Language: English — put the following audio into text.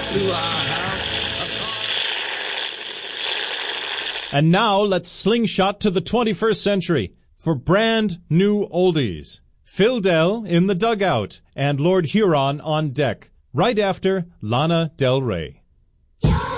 to our house. And now let's slingshot to the 21st century for brand new oldies. Phil Dell in the dugout and Lord Huron on deck, right after Lana Del Rey.